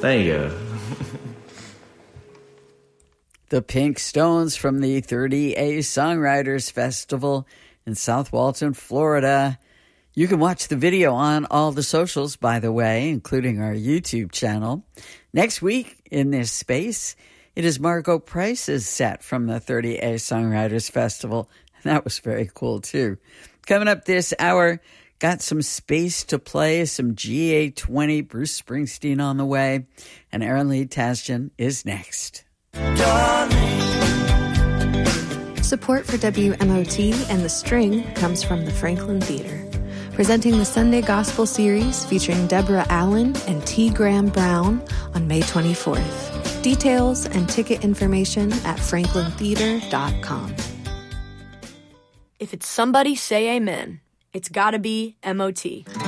There you go. The Pink Stones from the 30A Songwriters Festival in South Walton, Florida. You can watch the video on all the socials, by the way, including our YouTube channel. Next week in this space, it is Margot Price's set from the 30A Songwriters Festival. That was very cool, too. Coming up this hour, got some Space to Play, some GA20, Bruce Springsteen on the way, and Aaron Lee Tasjan is next. Support for WMOT and The String comes from the Franklin Theater, presenting the Sunday Gospel Series featuring Deborah Allen and T. Graham Brown on May 24th. Details and ticket information at franklintheater.com. If it's somebody, say amen. It's gotta be MOT.